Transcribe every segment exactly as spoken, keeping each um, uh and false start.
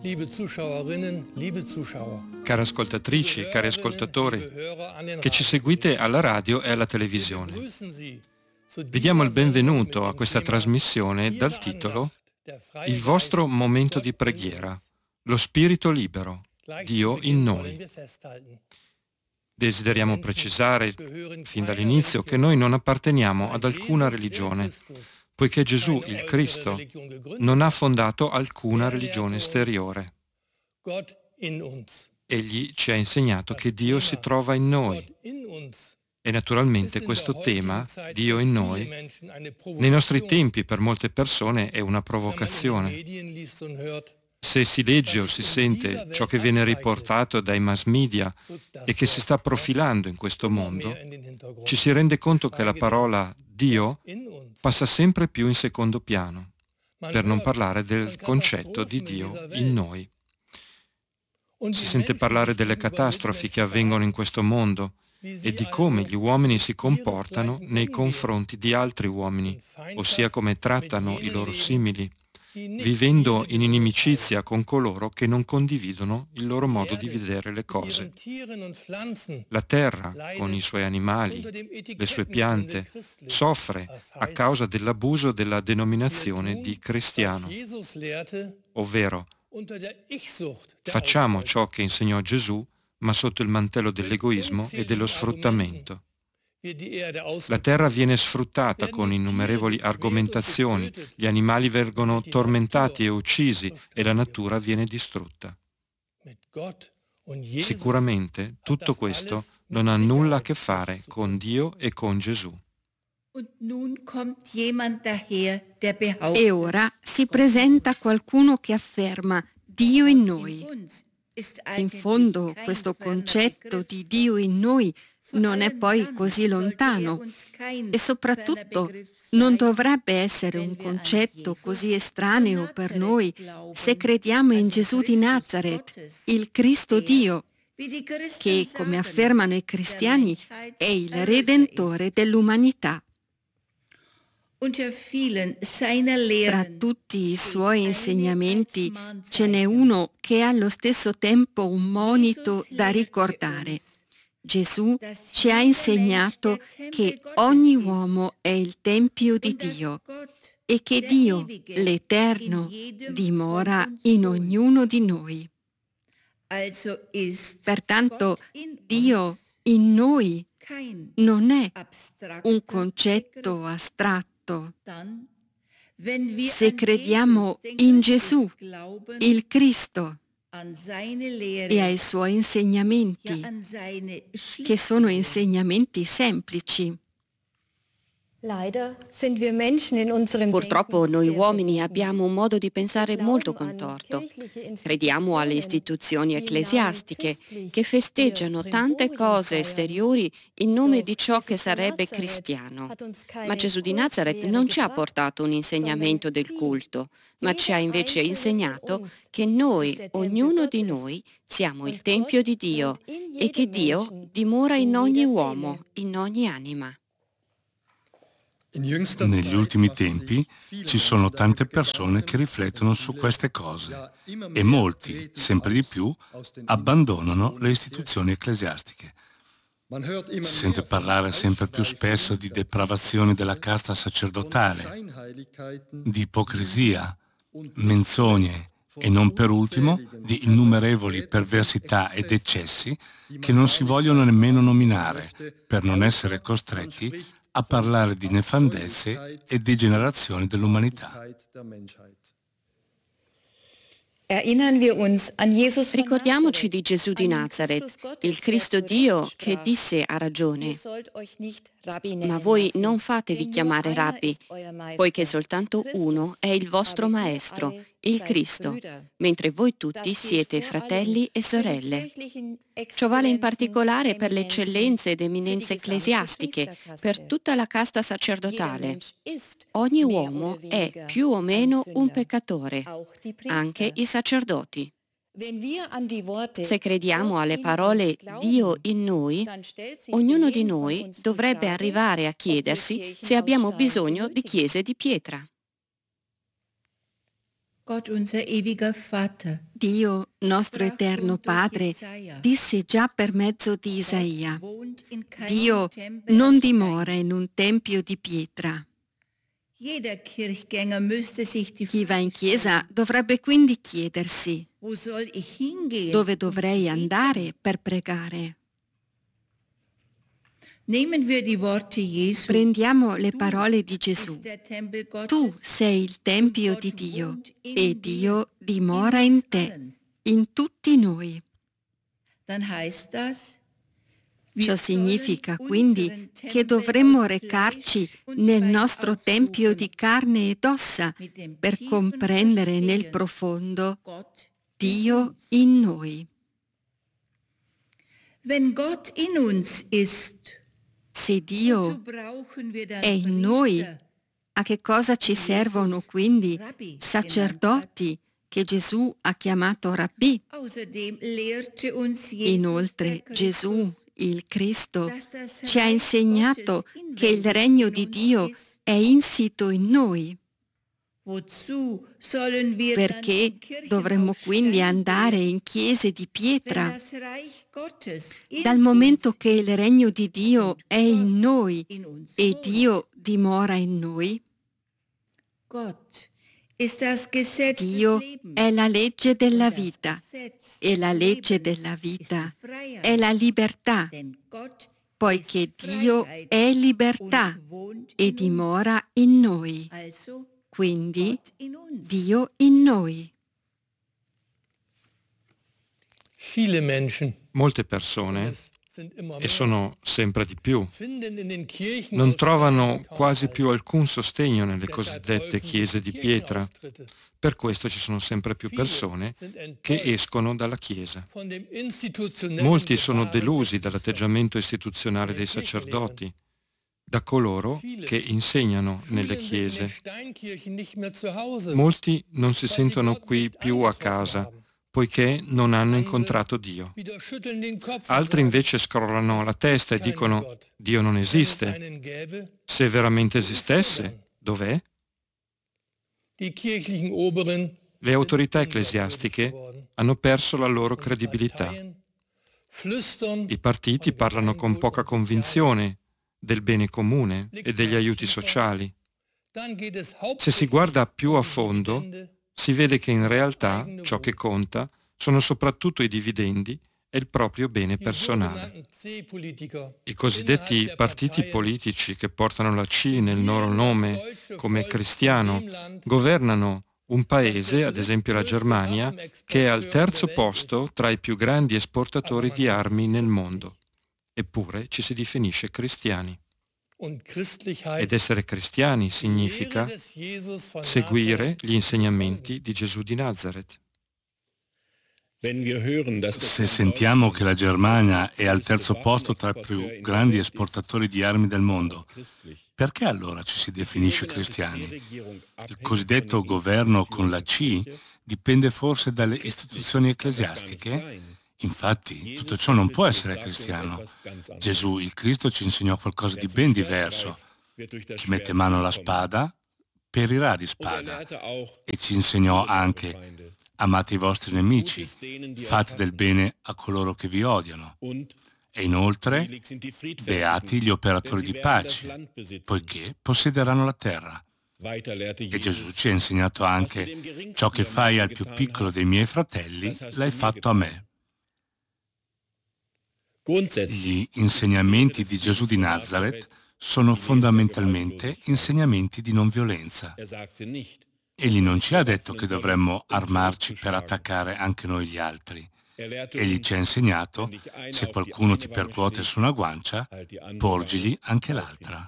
liebe Zuschauerinnen, liebe Zuschauer. Care ascoltatrici, cari ascoltatori, che ci seguite alla radio e alla televisione. Vi diamo il benvenuto a questa trasmissione dal titolo Il vostro momento di preghiera, lo spirito libero, Dio in noi. Desideriamo precisare fin dall'inizio che noi non apparteniamo ad alcuna religione, poiché Gesù, il Cristo, non ha fondato alcuna religione esteriore. Egli ci ha insegnato che Dio si trova in noi. E naturalmente questo tema, Dio in noi, nei nostri tempi per molte persone è una provocazione. Se si legge o si sente ciò che viene riportato dai mass media e che si sta profilando in questo mondo, ci si rende conto che la parola Dio passa sempre più in secondo piano, per non parlare del concetto di Dio in noi. Si sente parlare delle catastrofi che avvengono in questo mondo e di come gli uomini si comportano nei confronti di altri uomini, ossia come trattano i loro simili, vivendo in inimicizia con coloro che non condividono il loro modo di vedere le cose. La terra, con i suoi animali, le sue piante, soffre a causa dell'abuso della denominazione di cristiano, ovvero facciamo ciò che insegnò Gesù, ma sotto il mantello dell'egoismo e dello sfruttamento. La terra viene sfruttata con innumerevoli argomentazioni, gli animali vengono tormentati e uccisi e la natura viene distrutta. Sicuramente tutto questo non ha nulla a che fare con Dio e con Gesù. E ora si presenta qualcuno che afferma Dio in noi. In fondo questo concetto di Dio in noi non è poi così lontano e soprattutto non dovrebbe essere un concetto così estraneo per noi se crediamo in Gesù di Nazaret, il Cristo Dio, che, come affermano i cristiani, è il Redentore dell'umanità. Tra tutti i suoi insegnamenti ce n'è uno che è allo stesso tempo un monito da ricordare. Gesù ci ha insegnato che ogni uomo è il tempio di Dio e che Dio, l'Eterno, dimora in ognuno di noi. Pertanto Dio in noi non è un concetto astratto. Se crediamo in Gesù, il Cristo, e ai suoi insegnamenti, che sono insegnamenti semplici. Purtroppo noi uomini abbiamo un modo di pensare molto contorto. Crediamo alle istituzioni ecclesiastiche che festeggiano tante cose esteriori in nome di ciò che sarebbe cristiano. Ma Gesù di Nazaret non ci ha portato un insegnamento del culto, ma ci ha invece insegnato che noi, ognuno di noi, siamo il Tempio di Dio e che Dio dimora in ogni uomo, in ogni anima. Negli ultimi tempi ci sono tante persone che riflettono su queste cose e molti, sempre di più, abbandonano le istituzioni ecclesiastiche. Si sente parlare sempre più spesso di depravazione della casta sacerdotale, di ipocrisia, menzogne e non per ultimo di innumerevoli perversità ed eccessi che non si vogliono nemmeno nominare per non essere costretti a parlare di nefandezze e degenerazione dell'umanità. Ricordiamoci di Gesù di Nazaret, il Cristo Dio che disse a ragione: ma voi non fatevi chiamare rabbi, poiché soltanto uno è il vostro Maestro, il Cristo, mentre voi tutti siete fratelli e sorelle. Ciò vale in particolare per le eccellenze ed eminenze ecclesiastiche, per tutta la casta sacerdotale. Ogni uomo è più o meno un peccatore, anche i sacerdoti. Se crediamo alle parole Dio in noi, ognuno di noi dovrebbe arrivare a chiedersi se abbiamo bisogno di chiese di pietra. Dio, nostro eterno Padre, disse già per mezzo di Isaia: Dio non dimora in un tempio di pietra. Chi va in chiesa dovrebbe quindi chiedersi: dove dovrei andare per pregare? Prendiamo le parole di Gesù. Tu sei il Tempio di Dio e Dio dimora in te, in tutti noi. Ciò significa quindi che dovremmo recarci nel nostro Tempio di carne ed ossa per comprendere nel profondo Dio in noi. Se Dio è in noi, a che cosa ci servono quindi sacerdoti che Gesù ha chiamato Rabbì? Inoltre Gesù, il Cristo, ci ha insegnato che il regno di Dio è insito in noi. Perché dovremmo quindi andare in chiese di pietra? Dal momento che il regno di Dio è in noi e Dio dimora in noi, Dio è la legge della vita e la legge della vita è la libertà, poiché Dio è libertà e dimora in noi. Quindi Dio in noi. Molte persone, e sono sempre di più, non trovano quasi più alcun sostegno nelle cosiddette chiese di pietra. Per questo ci sono sempre più persone che escono dalla Chiesa. Molti sono delusi dall'atteggiamento istituzionale dei sacerdoti, da coloro che insegnano nelle chiese. Molti non si sentono qui più a casa, poiché non hanno incontrato Dio. Altri invece scrollano la testa e dicono: Dio non esiste. Se veramente esistesse, dov'è? Le autorità ecclesiastiche hanno perso la loro credibilità. I partiti parlano con poca convinzione del bene comune e degli aiuti sociali. Se si guarda più a fondo, si vede che in realtà ciò che conta sono soprattutto i dividendi e il proprio bene personale. I cosiddetti partiti politici che portano la C nel loro nome come cristiano governano un paese, ad esempio la Germania, che è al terzo posto tra i più grandi esportatori di armi nel mondo. Eppure ci si definisce cristiani. Ed essere cristiani significa seguire gli insegnamenti di Gesù di Nazaret. Se sentiamo che la Germania è al terzo posto tra i più grandi esportatori di armi del mondo, perché allora ci si definisce cristiani? Il cosiddetto governo con la C dipende forse dalle istituzioni ecclesiastiche? Infatti, tutto ciò non può essere cristiano. Gesù, il Cristo, ci insegnò qualcosa di ben diverso. Chi mette mano alla spada perirà di spada. E ci insegnò anche: amate i vostri nemici, fate del bene a coloro che vi odiano. E inoltre, beati gli operatori di pace, poiché possederanno la terra. E Gesù ci ha insegnato anche: ciò che fai al più piccolo dei miei fratelli, l'hai fatto a me. Gli insegnamenti di Gesù di Nazaret sono fondamentalmente insegnamenti di non violenza. Egli non ci ha detto che dovremmo armarci per attaccare anche noi gli altri. Egli ci ha insegnato: se qualcuno ti percuote su una guancia, porgigli anche l'altra.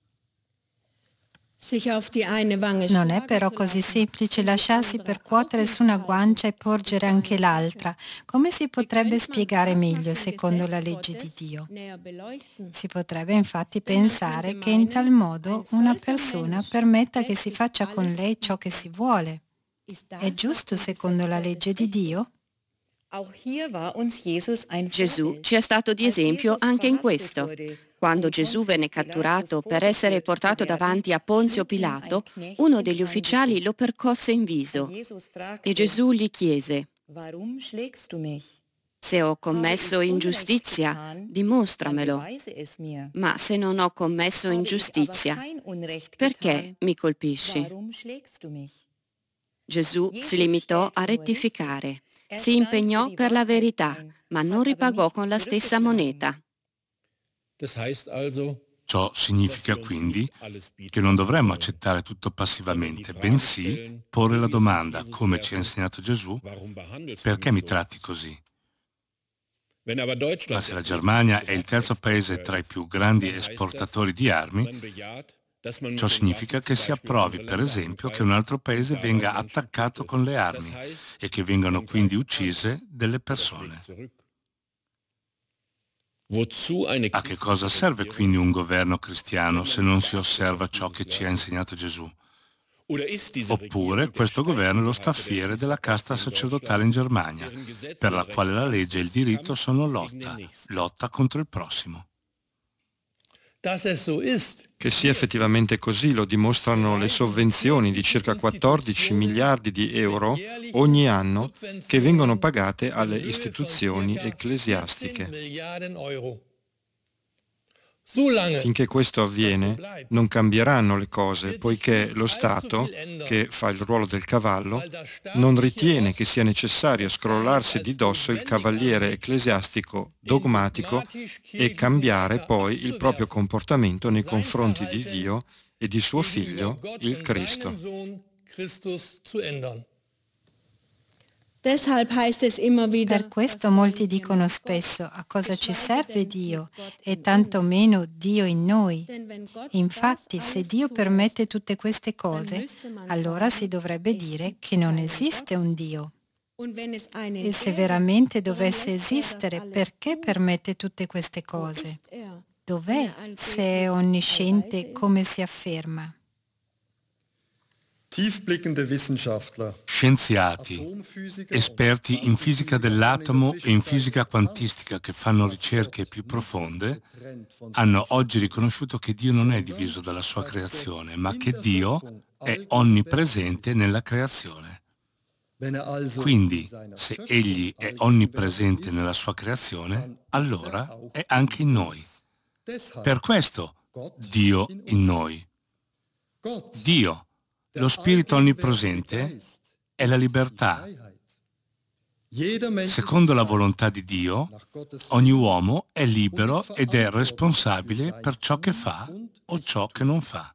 Non è però così semplice lasciarsi percuotere su una guancia e porgere anche l'altra. Come si potrebbe spiegare meglio secondo la legge di Dio? Si potrebbe infatti pensare che in tal modo una persona permetta che si faccia con lei ciò che si vuole. È giusto secondo la legge di Dio? Gesù ci è stato di esempio anche in questo. Quando Gesù venne catturato per essere portato davanti a Ponzio Pilato, uno degli ufficiali lo percosse in viso e Gesù gli chiese: se ho commesso ingiustizia, dimostramelo. Ma se non ho commesso ingiustizia, perché mi colpisci? Gesù si limitò a rettificare, si impegnò per la verità, ma non ripagò con la stessa moneta. Ciò significa quindi che non dovremmo accettare tutto passivamente, bensì porre la domanda, come ci ha insegnato Gesù: perché mi tratti così? Ma se la Germania è il terzo paese tra i più grandi esportatori di armi, ciò significa che si approvi, per esempio, che un altro paese venga attaccato con le armi e che vengano quindi uccise delle persone. A che cosa serve quindi un governo cristiano se non si osserva ciò che ci ha insegnato Gesù? Oppure questo governo è lo staffiere della casta sacerdotale in Germania, per la quale la legge e il diritto sono lotta, lotta contro il prossimo. Che sia effettivamente così lo dimostrano le sovvenzioni di circa quattordici miliardi di euro ogni anno che vengono pagate alle istituzioni ecclesiastiche. Finché questo avviene, non cambieranno le cose, poiché lo Stato, che fa il ruolo del cavallo, non ritiene che sia necessario scrollarsi di dosso il cavaliere ecclesiastico dogmatico e cambiare poi il proprio comportamento nei confronti di Dio e di suo Figlio, il Cristo. Per questo molti dicono spesso: a cosa ci serve Dio e tanto meno Dio in noi? Infatti, se Dio permette tutte queste cose, allora si dovrebbe dire che non esiste un Dio. E se veramente dovesse esistere, perché permette tutte queste cose? Dov'è se è onnisciente come si afferma? Scienziati, esperti in fisica dell'atomo e in fisica quantistica che fanno ricerche più profonde, hanno oggi riconosciuto che Dio non è diviso dalla sua creazione, ma che Dio è onnipresente nella creazione. Quindi, se Egli è onnipresente nella sua creazione, allora è anche in noi. Per questo Dio in noi. Dio, lo Spirito onnipresente, è la libertà. Secondo la volontà di Dio, ogni uomo è libero ed è responsabile per ciò che fa o ciò che non fa.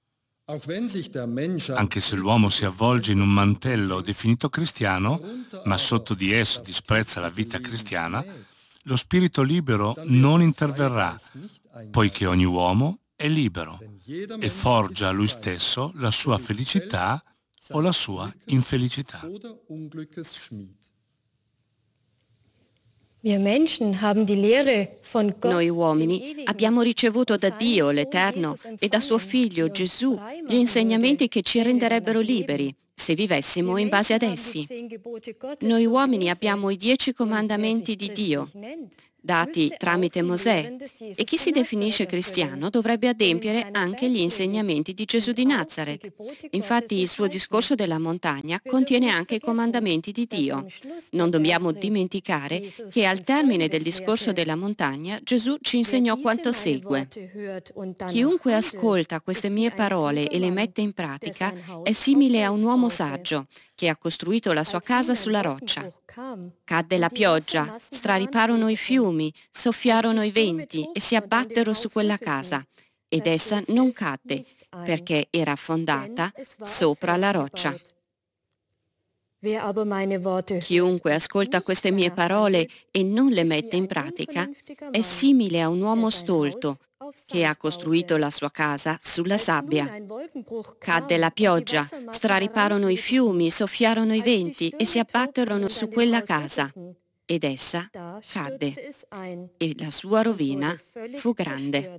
Anche se l'uomo si avvolge in un mantello definito cristiano, ma sotto di esso disprezza la vita cristiana, lo spirito libero non interverrà, poiché ogni uomo è libero e forgia a lui stesso la sua felicità o la sua infelicità. Noi uomini abbiamo ricevuto da Dio l'Eterno e da suo Figlio Gesù gli insegnamenti che ci renderebbero liberi se vivessimo in base ad essi. Noi uomini abbiamo i dieci comandamenti di Dio, dati tramite Mosè, e chi si definisce cristiano dovrebbe adempiere anche gli insegnamenti di Gesù di Nazaret. Infatti il suo discorso della montagna contiene anche i comandamenti di Dio. Non dobbiamo dimenticare che al termine del discorso della montagna Gesù ci insegnò quanto segue. Chiunque ascolta queste mie parole e le mette in pratica è simile a un uomo saggio che ha costruito la sua casa sulla roccia. Cadde la pioggia, strariparono i fiumi, soffiarono i venti e si abbattero su quella casa, ed essa non cadde, perché era fondata sopra la roccia. Chiunque ascolta queste mie parole e non le mette in pratica è simile a un uomo stolto che ha costruito la sua casa sulla sabbia. Cadde la pioggia, strariparono i fiumi, soffiarono i venti e si abbatterono su quella casa, ed essa cadde, e la sua rovina fu grande.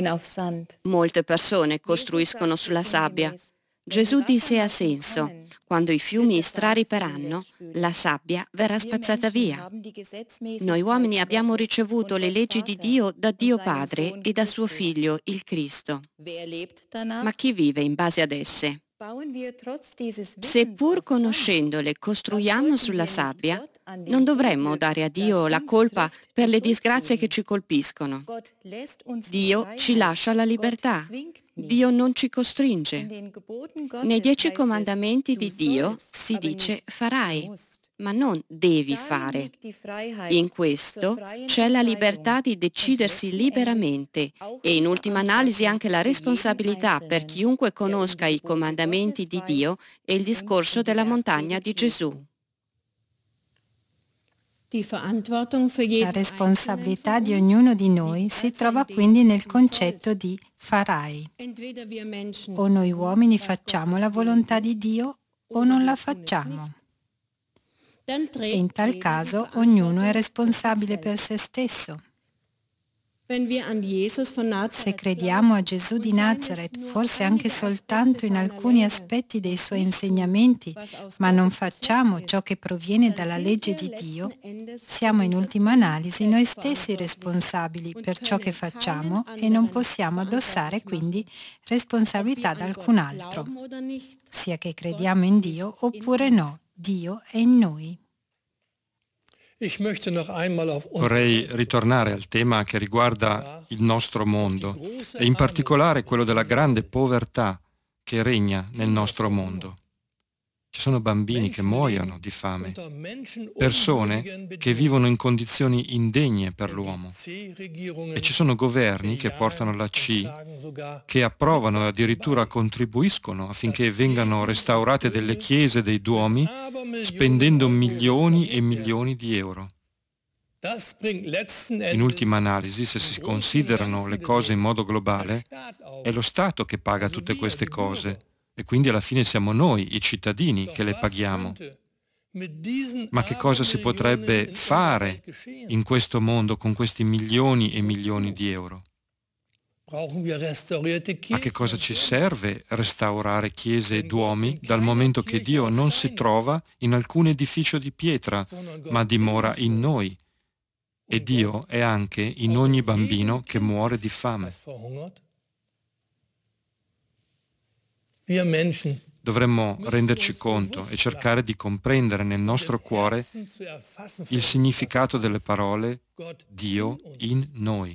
Molte persone costruiscono sulla sabbia. Gesù disse a senso: Quando i fiumi strariperanno, la sabbia verrà spazzata via. Noi uomini abbiamo ricevuto le leggi di Dio da Dio Padre e da suo Figlio, il Cristo. Ma chi vive in base ad esse? Se pur conoscendole costruiamo sulla sabbia, non dovremmo dare a Dio la colpa per le disgrazie che ci colpiscono. Dio ci lascia la libertà. Dio non ci costringe. Nei dieci comandamenti di Dio si dice farai, ma non devi fare. In questo c'è la libertà di decidersi liberamente e in ultima analisi anche la responsabilità per chiunque conosca i comandamenti di Dio e il discorso della montagna di Gesù. La responsabilità di ognuno di noi si trova quindi nel concetto di farai. O noi uomini facciamo la volontà di Dio o non la facciamo. E in tal caso ognuno è responsabile per se stesso. Se crediamo a Gesù di Nazareth, forse anche soltanto in alcuni aspetti dei suoi insegnamenti, ma non facciamo ciò che proviene dalla legge di Dio, siamo in ultima analisi noi stessi responsabili per ciò che facciamo e non possiamo addossare quindi responsabilità ad alcun altro, sia che crediamo in Dio oppure no. Dio è in noi. Vorrei ritornare al tema che riguarda il nostro mondo e in particolare quello della grande povertà che regna nel nostro mondo. Ci sono bambini che muoiono di fame, persone che vivono in condizioni indegne per l'uomo e ci sono governi che portano la C, che approvano e addirittura contribuiscono affinché vengano restaurate delle chiese e dei duomi spendendo milioni e milioni di euro. In ultima analisi, se si considerano le cose in modo globale, è lo Stato che paga tutte queste cose e quindi alla fine siamo noi, i cittadini, che le paghiamo. Ma che cosa si potrebbe fare in questo mondo con questi milioni e milioni di euro? A che cosa ci serve restaurare chiese e duomi dal momento che Dio non si trova in alcun edificio di pietra, ma dimora in noi? E Dio è anche in ogni bambino che muore di fame. Dovremmo renderci conto e cercare di comprendere nel nostro cuore il significato delle parole Dio in noi.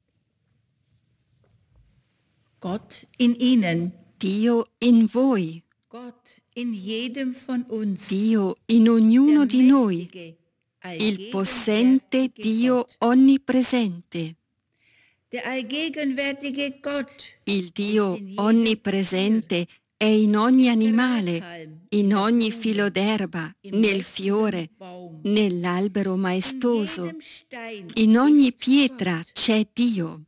Gott in ihnen. Dio in voi. Gott in jedem von uns. Dio in ognuno di noi. Il possente Dio onnipresente. Der allgegenwärtige Gott. Il Dio onnipresente è in ogni animale, in ogni filo d'erba, nel fiore, nell'albero maestoso. In ogni pietra c'è Dio.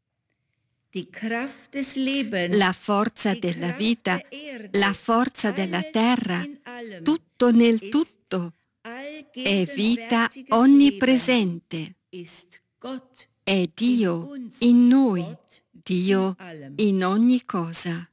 La forza della vita, la forza della terra, tutto nel tutto, è vita onnipresente. È Dio in noi, Dio in ogni cosa.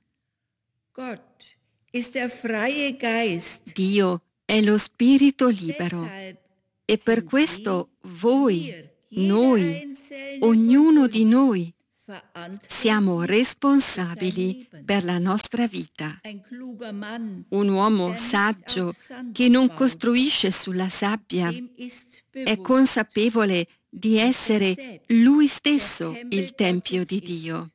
Dio è lo spirito libero e per questo voi, noi, ognuno di noi, siamo responsabili per la nostra vita. Un uomo saggio che non costruisce sulla sabbia è consapevole di essere lui stesso il Tempio di Dio.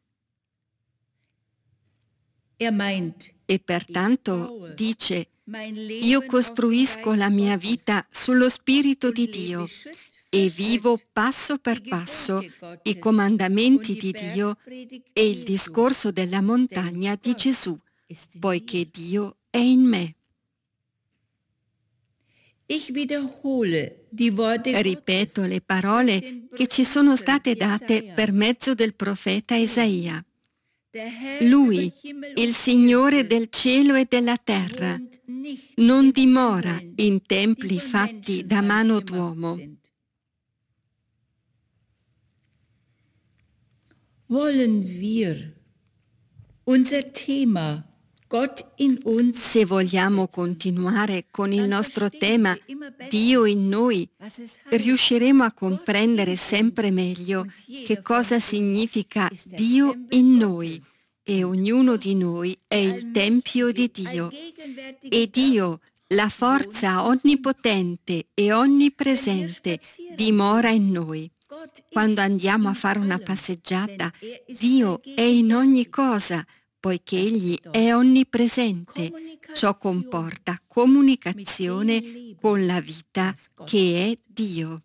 E pertanto dice: io costruisco la mia vita sullo Spirito di Dio e vivo passo per passo i comandamenti di Dio e il discorso della montagna di Gesù, poiché Dio è in me. Ripeto le parole che ci sono state date per mezzo del profeta Isaia. Lui, il Signore del cielo e della terra, non dimora in templi fatti da mano d'uomo. Wollen wir unser Thema Se vogliamo continuare con il nostro tema Dio in noi, riusciremo a comprendere sempre meglio che cosa significa Dio in noi, e ognuno di noi è il Tempio di Dio. E Dio, la forza onnipotente e onnipresente, dimora in noi. Quando andiamo a fare una passeggiata, Dio è in ogni cosa, poiché Egli è onnipresente. Ciò comporta comunicazione con la vita che è Dio.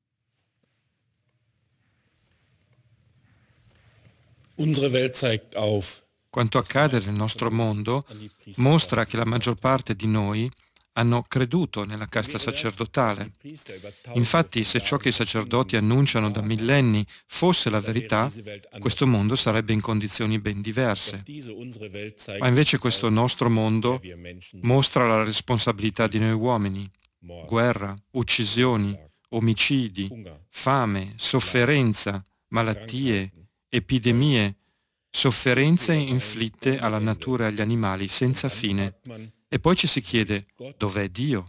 Unsere Welt zeigt auf. Quanto accade nel nostro mondo mostra che la maggior parte di noi hanno creduto nella casta sacerdotale. Infatti, se ciò che i sacerdoti annunciano da millenni fosse la verità, questo mondo sarebbe in condizioni ben diverse. Ma invece questo nostro mondo mostra la responsabilità di noi uomini: guerra, uccisioni, omicidi, fame, sofferenza, malattie, epidemie, sofferenze inflitte alla natura e agli animali senza fine. E poi ci si chiede: dov'è Dio?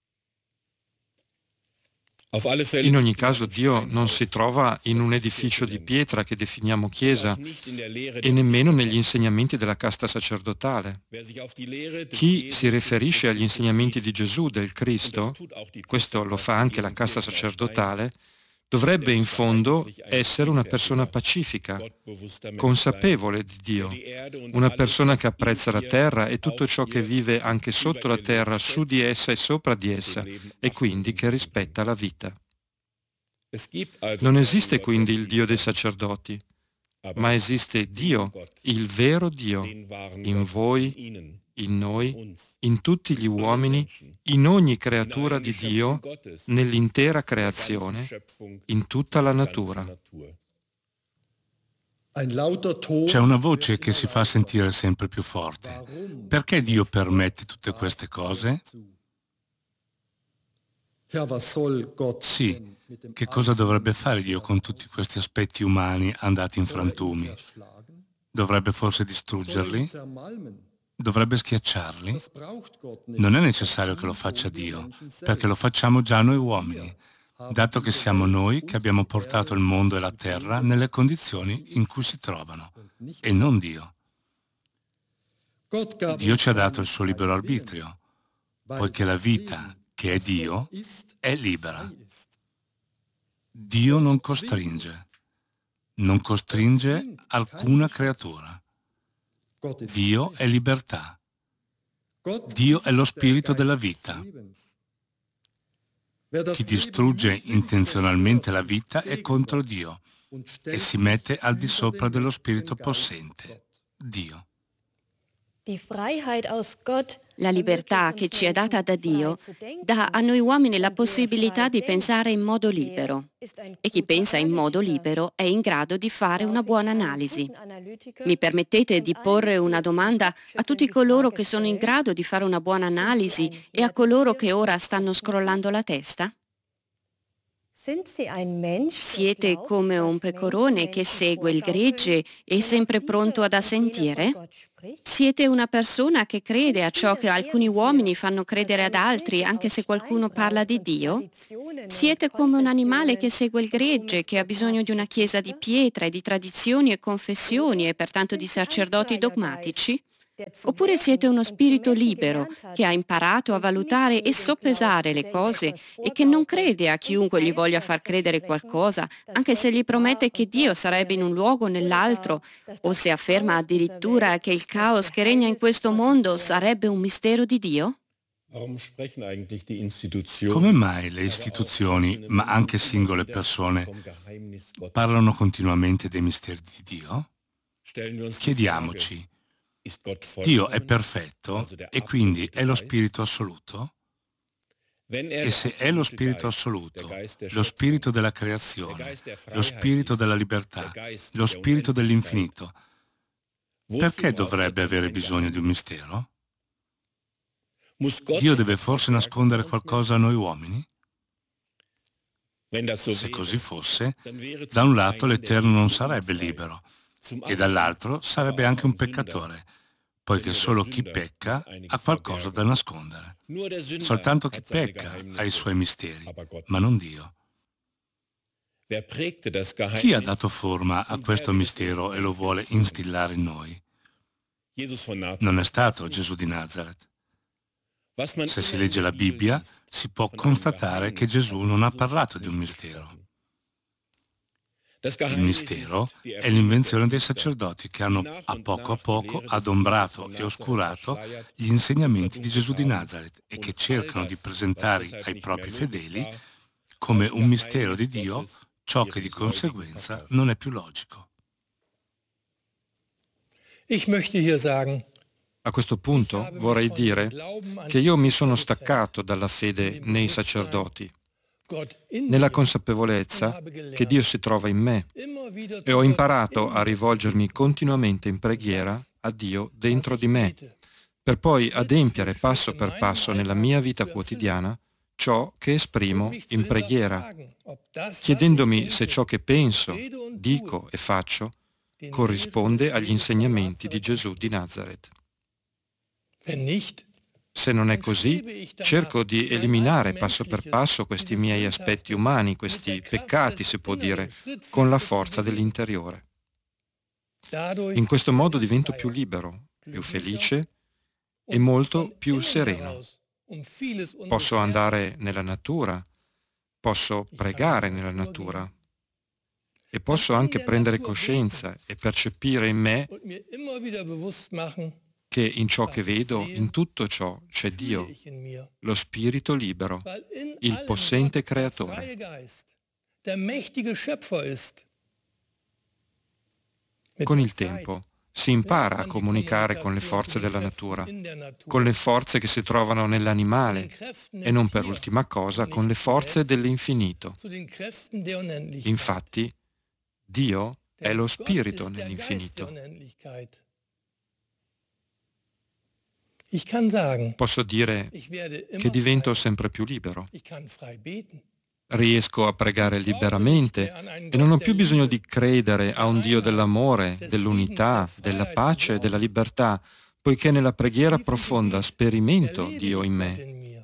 In ogni caso Dio non si trova in un edificio di pietra che definiamo chiesa e nemmeno negli insegnamenti della casta sacerdotale. Chi si riferisce agli insegnamenti di Gesù, del Cristo, questo lo fa anche la casta sacerdotale, dovrebbe in fondo essere una persona pacifica, consapevole di Dio, una persona che apprezza la terra e tutto ciò che vive anche sotto la terra, su di essa e sopra di essa, e quindi che rispetta la vita. Non esiste quindi il Dio dei sacerdoti, ma esiste Dio, il vero Dio, in voi, in noi, in tutti gli uomini, in ogni creatura di Dio, nell'intera creazione, in tutta la natura. C'è una voce che si fa sentire sempre più forte. Perché Dio permette tutte queste cose? Sì, che cosa dovrebbe fare Dio con tutti questi aspetti umani andati in frantumi? Dovrebbe forse distruggerli? Dovrebbe schiacciarli? Non è necessario che lo faccia Dio, perché lo facciamo già noi uomini, dato che siamo noi che abbiamo portato il mondo e la terra nelle condizioni in cui si trovano, e non Dio. Dio ci ha dato il suo libero arbitrio, poiché la vita, che è Dio, è libera. Dio non costringe, non costringe alcuna creatura. Dio è libertà. Dio è lo spirito della vita. Chi distrugge intenzionalmente la vita è contro Dio e si mette al di sopra dello spirito possente, Dio. La libertà che ci è data da Dio dà a noi uomini la possibilità di pensare in modo libero. E chi pensa in modo libero è in grado di fare una buona analisi. Mi permettete di porre una domanda a tutti coloro che sono in grado di fare una buona analisi e a coloro che ora stanno scrollando la testa? Siete come un pecorone che segue il gregge e è sempre pronto ad assentire? Siete una persona che crede a ciò che alcuni uomini fanno credere ad altri, anche se qualcuno parla di Dio? Siete come un animale che segue il gregge, che ha bisogno di una chiesa di pietra e di tradizioni e confessioni e pertanto di sacerdoti dogmatici? Oppure siete uno spirito libero che ha imparato a valutare e soppesare le cose e che non crede a chiunque gli voglia far credere qualcosa, anche se gli promette che Dio sarebbe in un luogo o nell'altro, o se afferma addirittura che il caos che regna in questo mondo sarebbe un mistero di Dio? Come mai le istituzioni, ma anche singole persone, parlano continuamente dei misteri di Dio? Chiediamoci, Dio è perfetto e quindi è lo Spirito assoluto? E se è lo Spirito assoluto, lo Spirito della creazione, lo Spirito della libertà, lo Spirito dell'infinito, perché dovrebbe avere bisogno di un mistero? Dio deve forse nascondere qualcosa a noi uomini? Se così fosse, da un lato l'Eterno non sarebbe libero e dall'altro sarebbe anche un peccatore, poiché solo chi pecca ha qualcosa da nascondere. Soltanto chi pecca ha i suoi misteri, ma non Dio. Chi ha dato forma a questo mistero e lo vuole instillare in noi? Non è stato Gesù di Nazareth. Se si legge la Bibbia, si può constatare che Gesù non ha parlato di un mistero. Il mistero è l'invenzione dei sacerdoti che hanno a poco a poco adombrato e oscurato gli insegnamenti di Gesù di Nazareth e che cercano di presentare ai propri fedeli come un mistero di Dio, ciò che di conseguenza non è più logico. A questo punto vorrei dire che io mi sono staccato dalla fede nei sacerdoti, nella consapevolezza che Dio si trova in me, e ho imparato a rivolgermi continuamente in preghiera a Dio dentro di me, per poi adempiere passo per passo nella mia vita quotidiana ciò che esprimo in preghiera, chiedendomi se ciò che penso, dico e faccio corrisponde agli insegnamenti di Gesù di Nazareth. Se non è così, cerco di eliminare passo per passo questi miei aspetti umani, questi peccati, si può dire, con la forza dell'interiore. In questo modo divento più libero, più felice e molto più sereno. Posso andare nella natura, posso pregare nella natura e posso anche prendere coscienza e percepire in me che in ciò che vedo, in tutto ciò, c'è Dio, lo Spirito libero, il possente Creatore. Con il tempo si impara a comunicare con le forze della natura, con le forze che si trovano nell'animale e non per ultima cosa con le forze dell'infinito. Infatti, Dio è lo Spirito nell'infinito. Posso dire che divento sempre più libero. Riesco a pregare liberamente e non ho più bisogno di credere a un Dio dell'amore, dell'unità, della pace e della libertà, poiché nella preghiera profonda sperimento Dio in me.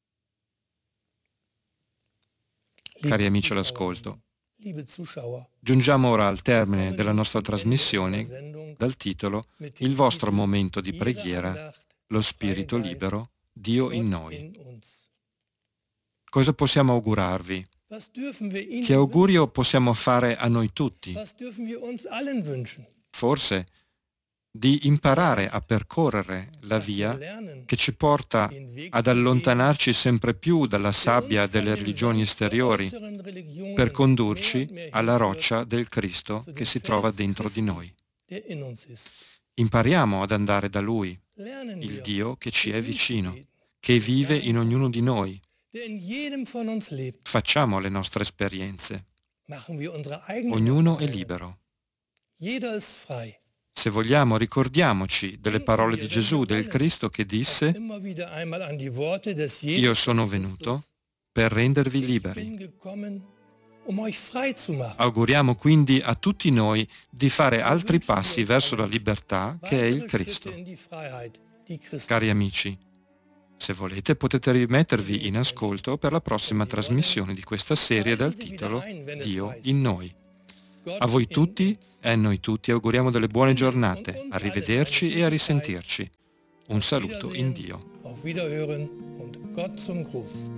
Cari amici all'ascolto, giungiamo ora al termine della nostra trasmissione dal titolo Il vostro momento di preghiera, lo Spirito libero, Dio in noi. Cosa possiamo augurarvi? Che augurio possiamo fare a noi tutti? Forse di imparare a percorrere la via che ci porta ad allontanarci sempre più dalla sabbia delle religioni esteriori per condurci alla roccia del Cristo che si trova dentro di noi. Impariamo ad andare da Lui, il Dio che ci è vicino, che vive in ognuno di noi. Facciamo le nostre esperienze. Ognuno è libero. Se vogliamo, ricordiamoci delle parole di Gesù, del Cristo che disse: Io sono venuto per rendervi liberi. Auguriamo quindi a tutti noi di fare altri passi verso la libertà che è il Cristo. Cari amici, se volete potete rimettervi in ascolto per la prossima trasmissione di questa serie dal titolo Dio in noi. A voi tutti e a noi tutti auguriamo delle buone giornate, arrivederci e a risentirci. Un saluto in Dio. Auf Wiederhören und Gott zum Gruß.